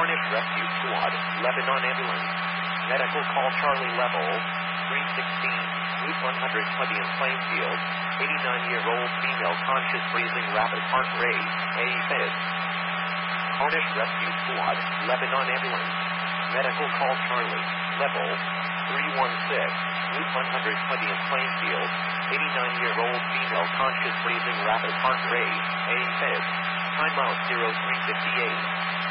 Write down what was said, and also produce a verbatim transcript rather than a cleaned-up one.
Cornish Rescue Squad, Lebanon Ambulance. Medical call Charlie level three sixteen, Route one twenty in Plainfield. eighty-nine-year-old female conscious breathing, rapid heart rate, A-fib. Cornish Rescue Squad, Lebanon Ambulance. Medical call Charlie, level three one six, Route one twenty in Plainfield. eighty-nine-year-old female conscious breathing, rapid heart rate, A-fib. Time out zero three fifty-eight.